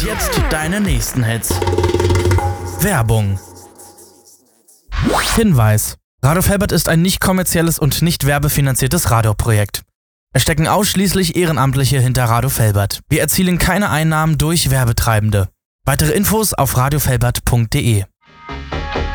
Und jetzt deine nächsten Hits. Werbung. Hinweis: Radio Felbert ist ein nicht kommerzielles und nicht werbefinanziertes Radioprojekt. Es stecken ausschließlich Ehrenamtliche hinter Radio Felbert. Wir erzielen keine Einnahmen durch Werbetreibende. Weitere Infos auf radiofelbert.de.